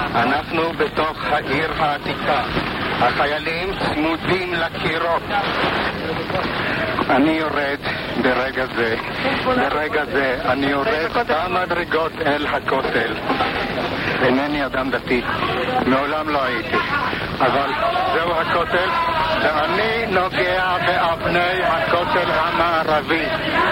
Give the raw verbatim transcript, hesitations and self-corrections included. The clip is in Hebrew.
אנחנו בתוך העיר העתיקה. החיילים צמודים לקירות. אני יורד ברגע זה, ברגע זה, אני יורד במדרגות אל הכותל. אינני אדם דתי, מעולם לא הייתי, אבל זהו הכותל, ואני נוגע באבני הכותל המערבי.